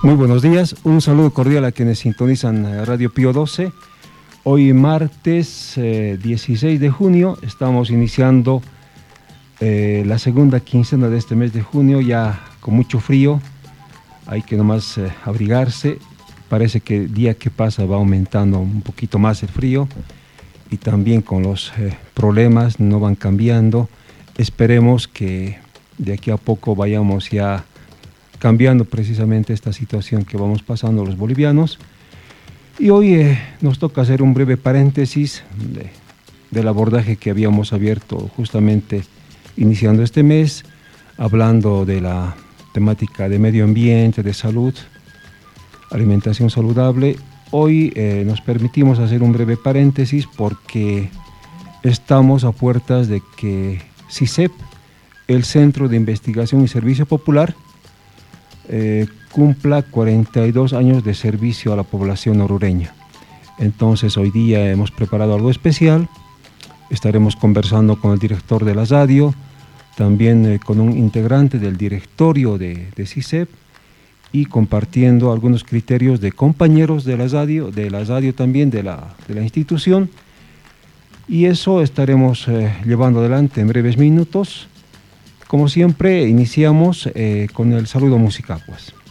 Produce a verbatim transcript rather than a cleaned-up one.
Muy buenos días, un saludo cordial a quienes sintonizan Radio Pío doce. Hoy martes eh, dieciséis de junio estamos iniciando eh, la segunda quincena de este mes de junio, ya con mucho frío, hay que nomás eh, abrigarse. Parece que el día que pasa va aumentando un poquito más el frío y también con los eh, problemas no van cambiando. Esperemos que de aquí a poco vayamos ya cambiando precisamente esta situación que vamos pasando los bolivianos. Y hoy eh, nos toca hacer un breve paréntesis de, del abordaje que habíamos abierto justamente iniciando este mes, hablando de la temática de medio ambiente, de salud, alimentación saludable. Hoy eh, nos permitimos hacer un breve paréntesis porque estamos a puertas de que CISEP, el Centro de Investigación y Servicio Popular, eh, cumpla cuarenta y dos años de servicio a la población orureña. Entonces hoy día hemos preparado algo especial, estaremos conversando con el director de la SADIO, también eh, con un integrante del directorio de, de CISEP y compartiendo algunos criterios de compañeros de la SADIO, de la SADIO también de la, de la institución, y eso estaremos eh, llevando adelante en breves minutos. Como siempre, iniciamos eh, con el saludo musical, pues.